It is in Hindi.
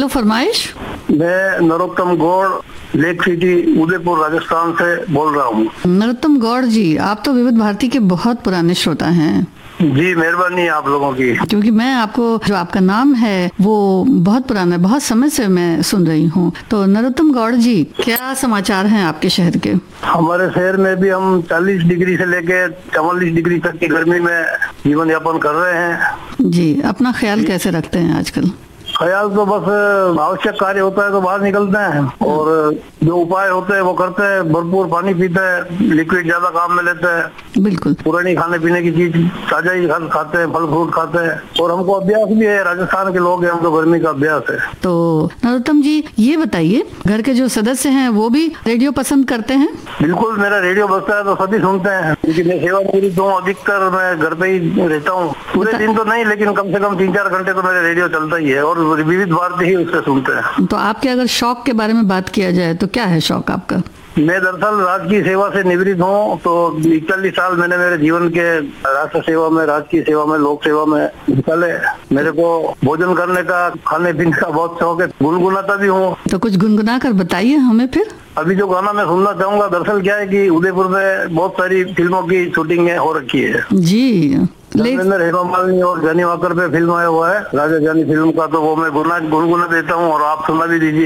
तो फरमाइश। मैं नरोत्तम गौड़, लेक सिटी, उदयपुर, राजस्थान से बोल रहा हूँ। नरोत्तम गौड़ जी, आप तो विविध भारती के बहुत पुराने श्रोता हैं। जी, मेहरबानी है आप लोगों की। क्योंकि मैं आपको, जो आपका नाम है वो बहुत पुराना है, बहुत समय से मैं सुन रही हूँ। तो नरोत्तम गौड़ जी, क्या समाचार हैं आपके शहर के? हमारे शहर में भी हम 40 डिग्री से लेके 44 डिग्री तक की गर्मी में जीवन यापन कर रहे हैं। जी, अपना ख्याल कैसे रखते हैं आजकल? ख्याल तो बस आवश्यक कार्य होता है तो बाहर निकलते हैं, और जो उपाय होते हैं वो करते हैं। भरपूर पानी पीते हैं, लिक्विड ज्यादा काम में लेते हैं। बिल्कुल। पुरानी खाने पीने की चीज ताजा ही खाते हैं, फल फ्रूट खाते हैं, और हमको अभ्यास भी है। राजस्थान के लोग हैं, हमको गर्मी का अभ्यास है। तो नरोत्तम जी, ये बताइए, घर के जो सदस्य हैं वो भी रेडियो पसंद करते हैं? बिल्कुल, मेरा रेडियो बजता है तो सभी सुनते हैं, क्योंकि मैं सेवानिवृत्त हूँ। अधिकतर मैं घर पे ही रहता हूँ, पूरे दिन तो नहीं, लेकिन कम से कम 3-4 घंटे तो मेरा रेडियो चलता ही है, और विविध भारती ही उससे सुनते हैं। तो आपके अगर शौक के बारे में बात किया जाए तो क्या है शौक आपका? मैं दरअसल राजकीय सेवा से निवृत्त हूँ, तो 41 साल मैंने मेरे जीवन के राष्ट्र सेवा में, राजकीय सेवा में, लोक सेवा में निकाले। मेरे को भोजन करने का, खाने पीने का बहुत शौक है, गुनगुनाता भी हूँ। तो कुछ गुनगुना कर बताइए हमें फिर। अभी जो गाना मैं सुनना चाहूंगा, दरअसल क्या है कि उदयपुर में बहुत सारी फिल्मों की शूटिंग हो रखी है जी। हेमा मालिनी और जानी वाकर पे फिल्म आया हुआ है, राजा जानी फिल्म का, तो वो मैं गुनगुना देता हूँ और आप सुना भी दीजिए।